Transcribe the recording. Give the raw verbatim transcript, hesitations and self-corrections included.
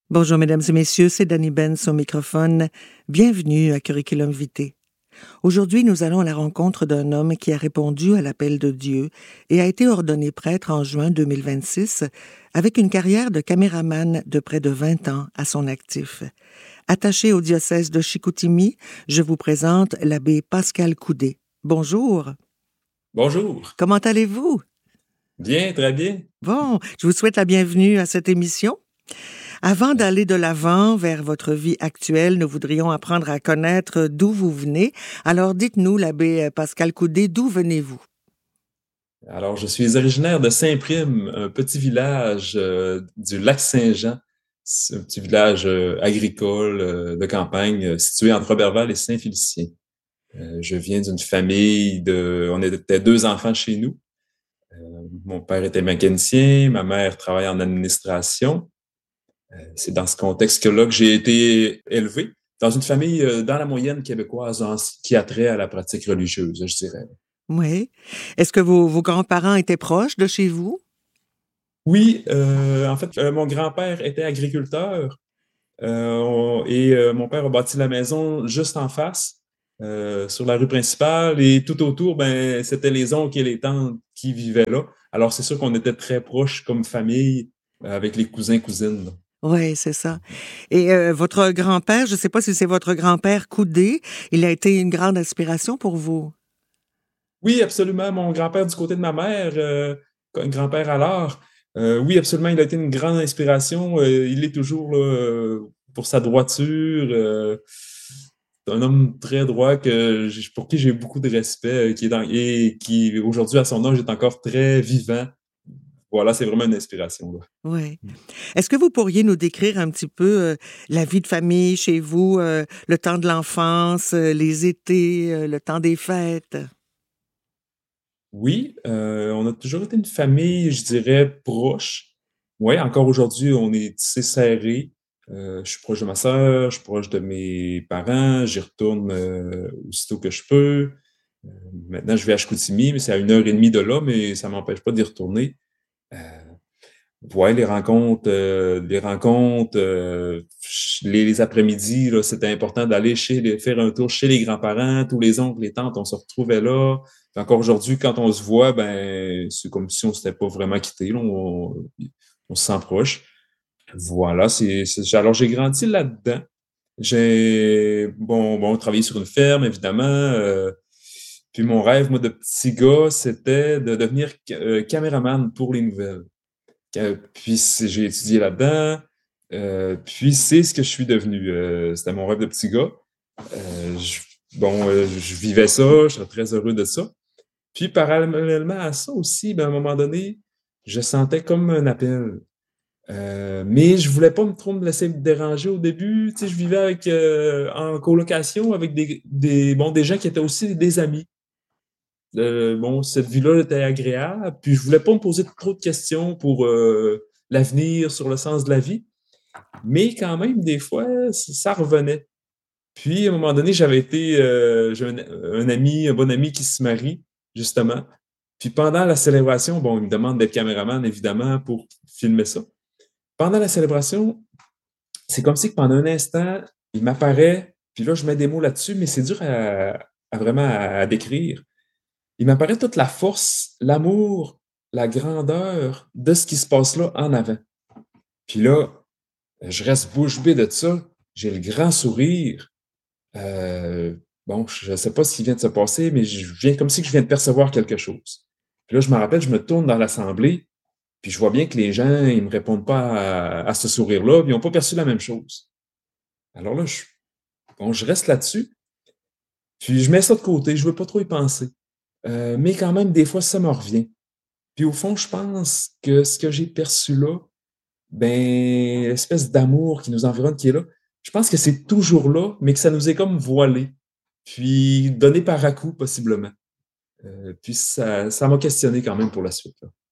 Bonjour mesdames et messieurs, c'est Dani Benz au microphone. Bienvenue à Curriculum Vitae. Aujourd'hui, nous allons à la rencontre d'un homme qui a répondu à l'appel de Dieu et a été ordonné prêtre en juin deux mille vingt-six avec une carrière de caméraman de près de vingt ans à son actif. Attaché au diocèse de Chicoutimi, je vous présente l'abbé Pascal Coudé. Bonjour. Bonjour. Comment allez-vous? Bien, très bien. Bon, je vous souhaite la bienvenue à cette émission. Avant d'aller de l'avant vers votre vie actuelle, nous voudrions apprendre à connaître d'où vous venez. Alors dites-nous, l'abbé Pascal Coudé, d'où venez-vous? Alors, je suis originaire de Saint-Prime, un petit village euh, du lac Saint-Jean. C'est un petit village euh, agricole euh, de campagne euh, situé entre Roberval et Saint-Félicien. Euh, je viens d'une famille de... On était deux enfants chez nous. Euh, mon père était mécanicien, ma mère travaille en administration. Euh, c'est dans ce contexte-là que j'ai été élevé, dans une famille euh, dans la moyenne québécoise en- qui a trait à la pratique religieuse, je dirais. Oui. Est-ce que vos, vos grands-parents étaient proches de chez vous? Oui, euh, en fait, euh, mon grand-père était agriculteur euh, on- et euh, mon père a bâti la maison juste en face, euh, sur la rue principale, et tout autour, ben, c'était les oncles et les tantes qui vivaient là. Alors, c'est sûr qu'on était très proches comme famille euh, avec les cousins, cousines, là. Oui, c'est ça. Et euh, votre grand-père, je ne sais pas si c'est votre grand-père Coudé, il a été une grande inspiration pour vous. Oui, absolument. Mon grand-père du côté de ma mère, euh, un grand-père à l'art, euh, oui, absolument, il a été une grande inspiration. Euh, il est toujours là, euh, pour sa droiture. Euh, c'est un homme très droit que j'ai- pour qui j'ai beaucoup de respect, euh, qui est dans, et qui aujourd'hui à son âge est encore très vivant. Voilà, c'est vraiment une inspiration, là. Oui. Est-ce que vous pourriez nous décrire un petit peu euh, la vie de famille chez vous, euh, le temps de l'enfance, euh, les étés, euh, le temps des fêtes? Oui, euh, on a toujours été une famille, je dirais, proche. Oui, encore aujourd'hui, on est tissé serré. Euh, je suis proche de ma sœur, je suis proche de mes parents, j'y retourne euh, aussitôt que je peux. Euh, Maintenant, je vais à Chicoutimi, mais c'est à une heure et demie de là, mais ça m'empêche pas d'y retourner. Euh, ouais, les rencontres, euh, les rencontres, euh, ch- les, les après-midi, là, c'était important d'aller chez les, faire un tour chez les grands-parents, tous les oncles, les tantes, on se retrouvait là. Puis encore aujourd'hui, quand on se voit, ben, c'est comme si on s'était pas vraiment quitté, là, on, on se sent proche. Voilà, c'est, c'est, alors j'ai grandi là-dedans. J'ai, bon, bon, travaillé sur une ferme, évidemment. euh, puis mon rêve, moi, de petit gars, c'était de devenir ca- euh, caméraman pour les nouvelles. Euh, puis c'est- j'ai étudié là-dedans. Euh, puis c'est ce que je suis devenu. Euh, c'était mon rêve de petit gars. Euh, je- bon, euh, je vivais ça, j'étais très heureux de ça. Puis parallèlement à ça aussi, ben, à un moment donné, je sentais comme un appel. Euh, mais je voulais pas me trop me laisser déranger au début. Tu sais, je vivais avec euh, en colocation avec des, des bon des gens qui étaient aussi des amis. Euh, bon, cette vie-là était agréable, puis je voulais pas me poser trop de questions pour euh, l'avenir, sur le sens de la vie, mais quand même, des fois, c- ça revenait. Puis, à un moment donné, j'avais été, euh, j'ai un, un ami, un bon ami qui se marie, justement. Puis pendant la célébration, bon, il me demande d'être caméraman, évidemment, pour filmer ça. Pendant la célébration, c'est comme si que pendant un instant, il m'apparaît, puis là, je mets des mots là-dessus, mais c'est dur à, à vraiment à à décrire. Il m'apparaît toute la force, l'amour, la grandeur de ce qui se passe là en avant. Puis là, je reste bouche bée de ça. J'ai le grand sourire. Euh, bon, je ne sais pas ce qui vient de se passer, mais je viens comme si je viens de percevoir quelque chose. Puis là, je me rappelle, je me tourne dans l'assemblée, puis je vois bien que les gens, ils me répondent pas à, à ce sourire-là, puis ils n'ont pas perçu la même chose. Alors là, je, bon, je reste là-dessus, puis je mets ça de côté, je veux pas trop y penser. Euh, mais quand même, des fois, ça me revient. Puis au fond, je pense que ce que j'ai perçu là, ben, l'espèce d'amour qui nous environne, qui est là, je pense que c'est toujours là, mais que ça nous est comme voilé, puis donné par à-coup, possiblement. Euh, puis ça, ça m'a questionné quand même pour la suite, là.